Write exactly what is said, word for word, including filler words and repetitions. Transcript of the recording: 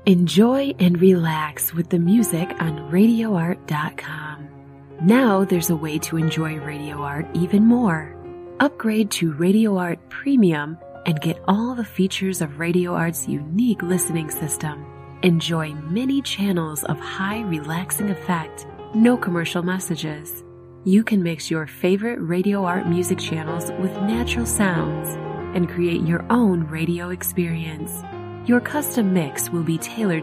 Enjoy and relax with the music on radio art dot com. Now there's a way to enjoy Radio Art even more. Upgrade to Radio Art Premium and get all the features of Radio Art's unique listening system. Enjoy many channels of high relaxing effect, no commercial messages. You can mix your favorite Radio Art music channels with natural sounds and create your own radio experience. Your custom mix will be tailored